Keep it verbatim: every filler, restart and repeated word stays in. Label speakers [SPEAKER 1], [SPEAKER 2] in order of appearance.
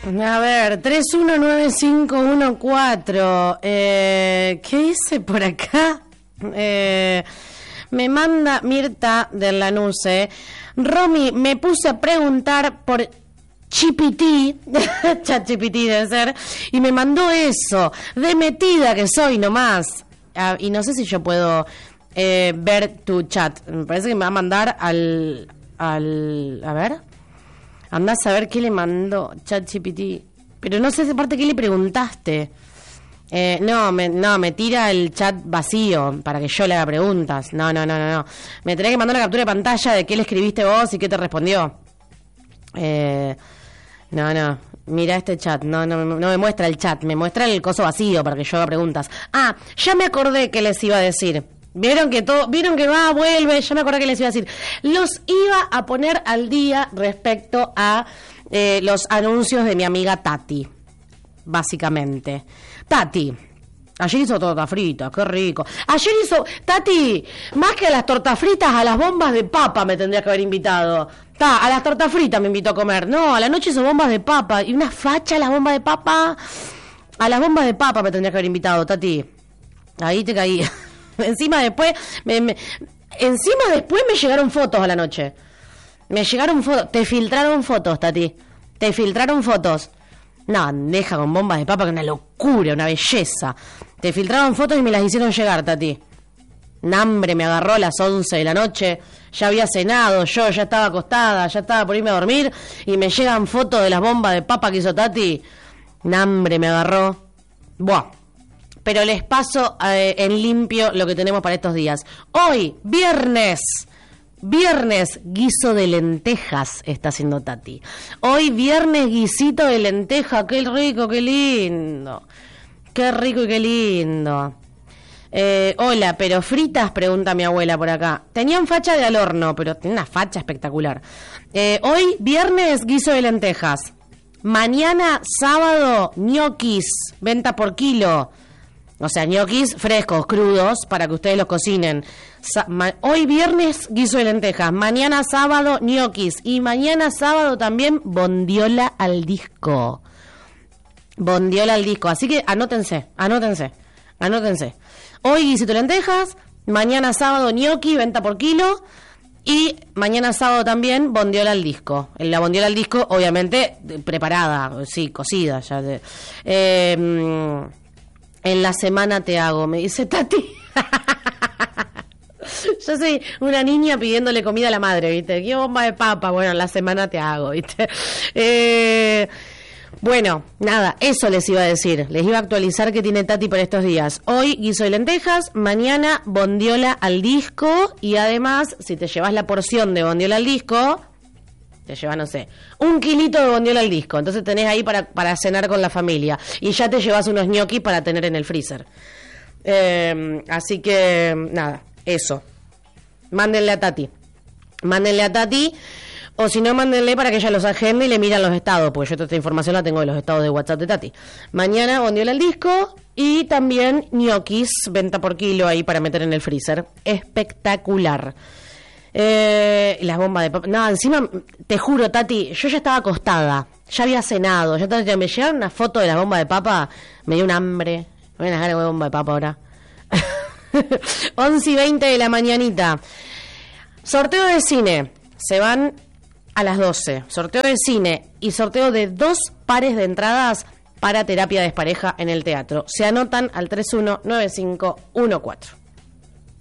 [SPEAKER 1] A ver, tres uno nueve cinco uno cuatro. Eh, ¿Qué hice por acá? Eh, me manda Mirta del Lanuse. Romy, me puse a preguntar por Chipiti, ChatGPT debe ser, y me mandó eso, de metida que soy nomás. Ah, y no sé si yo puedo eh, ver tu chat. Me parece que me va a mandar al... al a ver... Andás a ver qué le mandó ChatGPT. Pero no sé de parte qué le preguntaste. Eh, no, me, no, me tira el chat vacío para que yo le haga preguntas. No, no, no, no, no. Me tenés que mandar una captura de pantalla de qué le escribiste vos y qué te respondió. Eh, no, no. Mira este chat. No, no, no me muestra el chat. Me muestra el coso vacío para que yo haga preguntas. Ah, ya me acordé que les iba a decir. Vieron que todo, vieron que va, vuelve, ya me acordé que les iba a decir. Los iba a poner al día respecto a eh, los anuncios de mi amiga Tati, básicamente. Tati, ayer hizo torta frita, qué rico. Ayer hizo, Tati, más que a las tortas fritas, a las bombas de papa me tendría que haber invitado. Ta, a las tortas fritas me invitó a comer. No, a la noche hizo bombas de papa. Y una facha a las bombas de papa. A las bombas de papa me tendría que haber invitado, Tati. Ahí te caí. Encima después, me, me, encima después me llegaron fotos a la noche. Me llegaron fotos, te filtraron fotos, Tati. Te filtraron fotos. No, deja con bombas de papa, que es una locura, una belleza. Te filtraron fotos y me las hicieron llegar, Tati. Un hambre me agarró a las once de la noche. Ya había cenado, yo ya estaba acostada, ya estaba por irme a dormir. Y me llegan fotos de las bombas de papa que hizo Tati. Un hambre me agarró. Buah. Pero les paso eh, en limpio lo que tenemos para estos días. Hoy, viernes, viernes, guiso de lentejas está haciendo Tati. Hoy, viernes, guisito de lenteja. Qué rico, qué lindo. Qué rico y qué lindo. Eh, hola, pero fritas, pregunta mi abuela por acá. Tenían facha de al horno, pero tiene una facha espectacular. Eh, hoy, viernes, guiso de lentejas. Mañana, sábado, ñoquis, venta por kilo. O sea, ñoquis frescos, crudos, para que ustedes los cocinen. Sa- ma- hoy viernes, guiso de lentejas. Mañana sábado, ñoquis. Y mañana sábado también, bondiola al disco. Bondiola al disco. Así que anótense, anótense, anótense. Hoy guisito de lentejas. Mañana sábado, ñoqui, venta por kilo. Y mañana sábado también, bondiola al disco. La bondiola al disco, obviamente, preparada, sí, cocida. Ya de, eh... En la semana te hago, me dice Tati. Yo soy una niña pidiéndole comida a la madre, ¿viste? ¿Qué bomba de papa? Bueno, en la semana te hago, ¿viste? Eh, bueno, nada, eso les iba a decir. Les iba a actualizar qué tiene Tati por estos días. Hoy guiso de lentejas, mañana bondiola al disco. Y además, si te llevas la porción de bondiola al disco... Te llevas, no sé, un kilito de bondiola al disco. Entonces tenés ahí para, para cenar con la familia. Y ya te llevas unos ñoquis para tener en el freezer. Eh, así que, nada, eso. Mándenle a Tati. Mándenle a Tati. O si no, mándenle para que ella los agende y le miran los estados. Porque yo toda esta información la tengo de los estados de WhatsApp de Tati. Mañana bondiola al disco. Y también ñoquis, venta por kilo ahí para meter en el freezer. Espectacular. Eh, las bombas de papa. No, encima, te juro, Tati, yo ya estaba acostada, ya había cenado, ya, ya me llegaron una foto de las bombas de papa, me dio un hambre, me voy a dejar de bomba de papa ahora. once y veinte de la mañanita. Sorteo de cine, se van a las doce. Sorteo de cine y sorteo de dos pares de entradas para terapia despareja en el teatro. Se anotan al tres uno nueve cinco uno cuatro.